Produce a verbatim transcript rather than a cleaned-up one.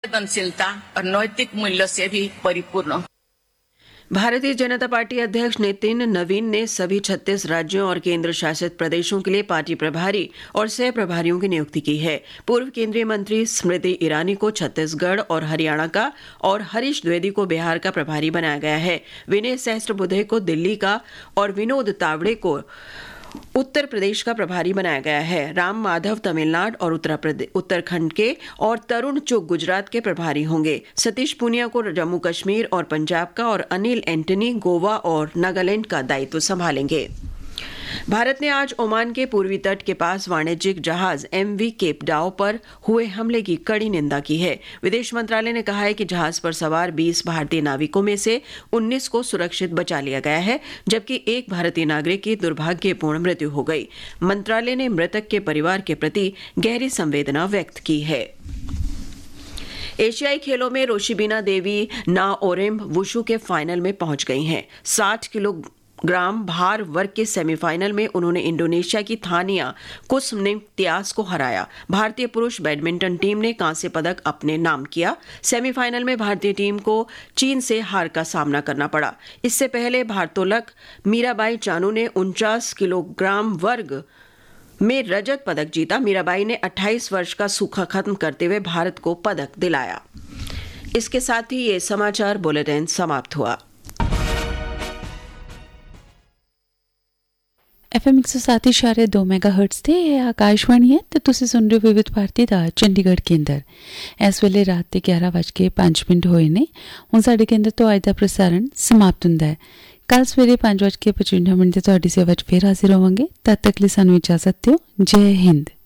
संवेदनशीलता और नैतिक मूल्य से भी परिपूर्ण। भारतीय जनता पार्टी अध्यक्ष नितिन नवीन ने सभी छत्तीस राज्यों और केंद्र शासित प्रदेशों के लिए पार्टी प्रभारी और सह प्रभारियों की नियुक्ति की है। पूर्व केंद्रीय मंत्री स्मृति ईरानी को छत्तीसगढ़ और हरियाणा का और हरीश द्विवेदी को बिहार का प्रभारी बनाया गया है। विनय सहस्त्रबुद्धे को दिल्ली का और विनोद तावड़े को उत्तर प्रदेश का प्रभारी बनाया गया है। राम माधव तमिलनाडु और उत्तर प्रदेश उत्तराखंड के और तरुण चुग गुजरात के प्रभारी होंगे। सतीश पूनिया को जम्मू कश्मीर और पंजाब का और अनिल एंटनी गोवा और नागालैंड का दायित्व संभालेंगे। भारत ने आज ओमान के पूर्वी तट के पास वाणिज्यिक जहाज एमवी केप डाउ पर हुए हमले की कड़ी निंदा की है। विदेश मंत्रालय ने कहा है कि जहाज पर सवार बीस भारतीय नाविकों में से उन्नीस को सुरक्षित बचा लिया गया है, जबकि एक भारतीय नागरिक की दुर्भाग्यपूर्ण मृत्यु हो गई। मंत्रालय ने मृतक के परिवार के प्रति गहरी संवेदना व्यक्त की है। एशियाई खेलों में रोशिबिना देवी ना ओरेम वुशु के फाइनल में पहुंच गई हैं। साठ किलो ग्राम भार वर्ग के सेमीफाइनल में उन्होंने इंडोनेशिया की थानिया कुसुमनित्यास को हराया। भारतीय पुरुष बैडमिंटन टीम ने कांस्य पदक अपने नाम किया। सेमीफाइनल में भारतीय टीम को चीन से हार का सामना करना पड़ा। इससे पहले भारोत्तोलक मीराबाई चानू ने उनचास किलोग्राम वर्ग में रजत पदक जीता। मीराबाई ने अट्ठाईस वर्ष का सूखा खत्म करते हुए भारत को पदक दिलाया। इसके साथ ही ये समाचार बुलेटिन समाप्त हुआ। एफ एम एक सौ सात इशारे दो मैगा हर्ट्स ਤੇ ਇਹ ਆਕਾਸ਼ਵਾਣੀ ਹੈ ਤੇ ਤੁਸੀਂ ਸੁਣ ਰਹੇ ਹੋ ਵਿਵਿਧ ਭਾਰਤੀ ਦਾ ਚੰਡੀਗੜ੍ਹ ਕੇਂਦਰ। ਇਸ ਵੇਲੇ ਰਾਤ ਦੇ ਗਿਆਰਾਂ ਵੱਜ ਕੇ ਪੰਜ ਮਿੰਟ ਹੋਏ ਨੇ। ਹੁਣ ਸਾਡੇ ਕੇਂਦਰ ਤੋਂ ਅੱਜ ਦਾ ਪ੍ਰਸਾਰਣ ਸਮਾਪਤ ਹੁੰਦਾ ਹੈ। ਕੱਲ ਸਵੇਰੇ ਪੰਜ ਵੱਜ ਕੇ ਪਚਵੰਜਾ ਮਿੰਟ ਤੇ ਤੁਹਾਡੀ ਸੇਵਾ 'ਚ ਫੇਰ ਹਾਜ਼ਰ ਹੋਵਾਂਗੇ। ਤਦ ਤੱਕ ਲਈ ਸਾਨੂੰ ਇਜਾਜ਼ਤ ਦਿਓ। ਜੈ ਹਿੰਦ।